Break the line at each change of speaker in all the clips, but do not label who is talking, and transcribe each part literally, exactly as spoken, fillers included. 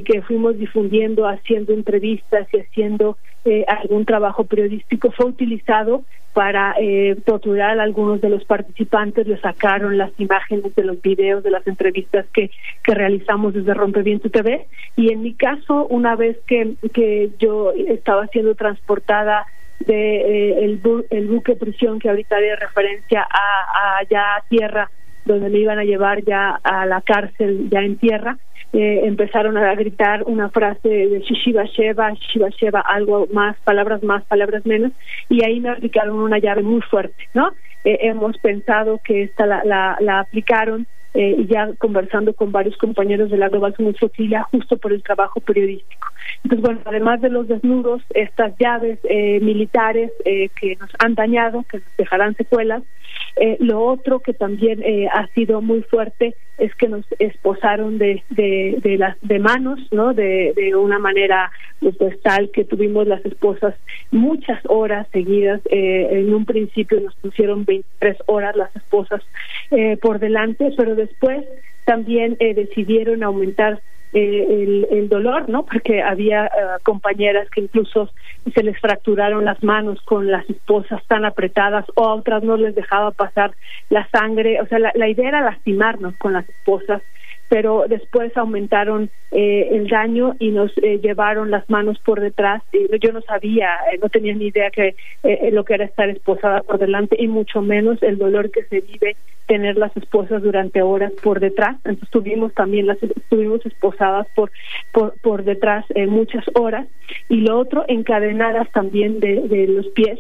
que fuimos difundiendo, haciendo entrevistas y haciendo eh, algún trabajo periodístico, fue utilizado para eh, torturar a algunos de los participantes. Le sacaron las imágenes de los videos de las entrevistas que, que realizamos desde Rompeviento T V, y en mi caso, una vez que, que yo estaba siendo transportada de eh, el, bu el buque prisión que ahorita haré referencia a, a allá a tierra, donde me iban a llevar ya a la cárcel ya en tierra, eh, empezaron a gritar una frase de Shiva Sheva, Shiva Sheva, algo más, palabras más, palabras menos, y ahí me aplicaron una llave muy fuerte, ¿no? Eh, hemos pensado que esta la, la, la aplicaron eh, y ya conversando con varios compañeros de la Global Summit Flotilla, justo por el trabajo periodístico. Entonces, bueno, además de los desnudos, estas llaves eh, militares eh, que nos han dañado, que nos dejarán secuelas. Eh, lo otro que también eh, ha sido muy fuerte es que nos esposaron de de de las de manos, ¿no? De de una manera pues tal que tuvimos las esposas muchas horas seguidas. Eh, en un principio nos pusieron veintitrés horas las esposas eh, por delante, pero después también eh, decidieron aumentar Eh, el, el dolor, ¿no? Porque había uh, compañeras que incluso se les fracturaron las manos con las esposas tan apretadas, o a otras no les dejaba pasar la sangre. O sea, la, la idea era lastimarnos con las esposas, pero después aumentaron eh, el daño y nos eh, llevaron las manos por detrás. Y yo no sabía, eh, no tenía ni idea que eh, lo que era estar esposada por delante, y mucho menos el dolor que se vive tener las esposas durante horas por detrás. Entonces tuvimos también las estuvimos esposadas por por por detrás eh, muchas horas, y lo otro, encadenadas también de, de los pies,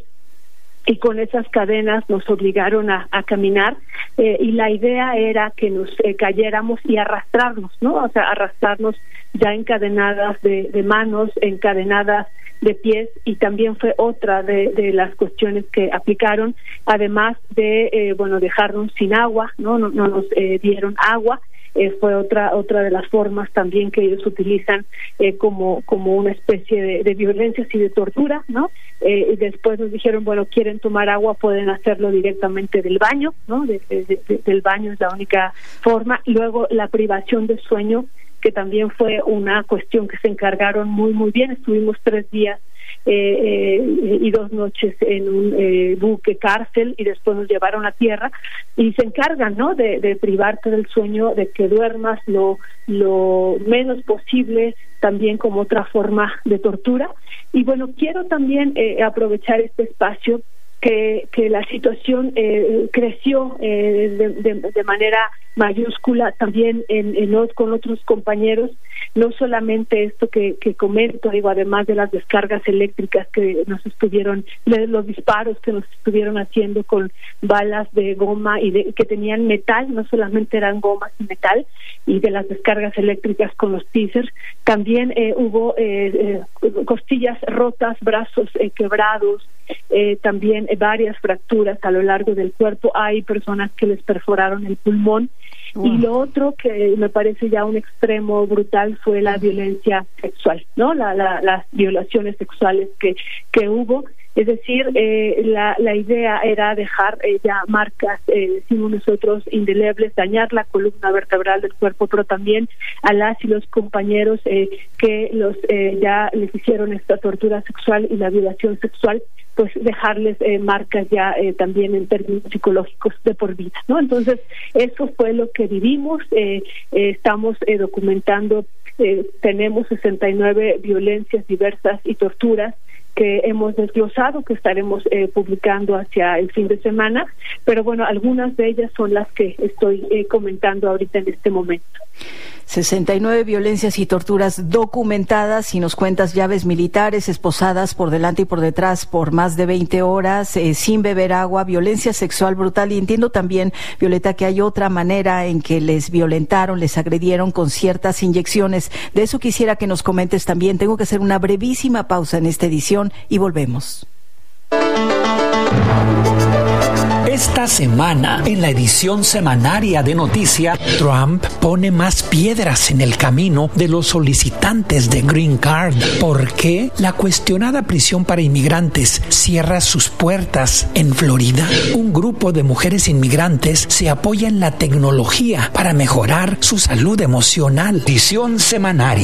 y con esas cadenas nos obligaron a, a caminar, eh, y la idea era que nos eh, cayéramos y arrastrarnos, ¿no? O sea, arrastrarnos ya encadenadas de, de manos, encadenadas de pies, y también fue otra de, de las cuestiones que aplicaron, además de, eh, bueno, dejarnos sin agua, ¿no? No, no nos eh, dieron agua. Eh, fue otra otra de las formas también que ellos utilizan eh, como como una especie de, de violencia y de tortura, ¿no? Eh, y después nos dijeron, bueno, quieren tomar agua, pueden hacerlo directamente del baño, ¿no? De, de, de, del baño es la única forma. Y luego la privación de sueño, que también fue una cuestión que se encargaron muy muy bien. Estuvimos tres días Eh, eh, y dos noches en un eh, buque cárcel, y después nos llevaron a tierra, y se encargan, ¿no? De, de privarte del sueño, de que duermas lo lo menos posible, también como otra forma de tortura. Y bueno, quiero también eh, aprovechar este espacio que que la situación eh, creció eh, de, de, de manera mayúscula también en, en con otros compañeros. No solamente esto que, que comento, digo, además de las descargas eléctricas que nos estuvieron, de los disparos que nos estuvieron haciendo con balas de goma y de, que tenían metal, no solamente eran gomas y metal, y de las descargas eléctricas con los teasers, también eh, hubo eh, eh, costillas rotas, brazos eh, quebrados, eh, también eh, varias fracturas a lo largo del cuerpo. Hay personas que les perforaron el pulmón. Wow. Y lo otro que me parece ya un extremo brutal fue la violencia sexual, ¿no? La, la, las violaciones sexuales que que hubo. Es decir, eh, la, la idea era dejar eh, ya marcas, eh, decimos nosotros, indelebles, dañar la columna vertebral del cuerpo, pero también a las y los compañeros eh, que los eh, ya les hicieron esta tortura sexual y la violación sexual, pues dejarles eh, marcas ya eh, también en términos psicológicos de por vida, ¿no? Entonces, eso fue lo que vivimos. eh, eh, estamos eh, documentando, eh, tenemos sesenta y nueve violencias diversas y torturas que hemos desglosado, que estaremos eh, publicando hacia el fin de semana, pero bueno, algunas de ellas son las que estoy eh, comentando ahorita en este momento.
sesenta y nueve violencias y torturas documentadas, y nos cuentas llaves militares, esposadas por delante y por detrás por más de veinte horas, eh, sin beber agua, violencia sexual brutal. Y entiendo también, Violeta, que hay otra manera en que les violentaron, les agredieron con ciertas inyecciones. De eso quisiera que nos comentes también. Tengo que hacer una brevísima pausa en esta edición y volvemos.
Esta semana, en la edición semanaria de Noticia, Trump pone más piedras en el camino de los solicitantes de Green Card. ¿Por qué la cuestionada prisión para inmigrantes cierra sus puertas en Florida? Un grupo de mujeres inmigrantes se apoya en la tecnología para mejorar su salud emocional. Edición semanaria.